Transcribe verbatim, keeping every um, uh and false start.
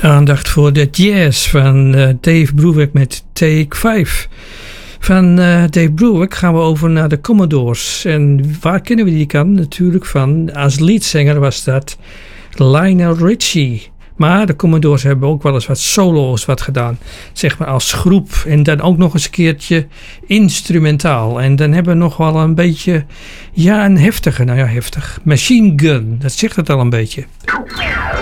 Aandacht voor de jazz van uh, Dave Brubeck met Take vijf. Van uh, Dave Brubeck gaan we over naar de Commodores. En waar kennen we die kan? Natuurlijk van, als leadzanger was dat Lionel Richie. Maar de Commodores hebben ook wel eens wat solo's wat gedaan. Zeg maar als groep. En dan ook nog eens een keertje instrumentaal. En dan hebben we nog wel een beetje, ja, een heftige, nou ja, heftig. Machine Gun, dat zegt het al een beetje.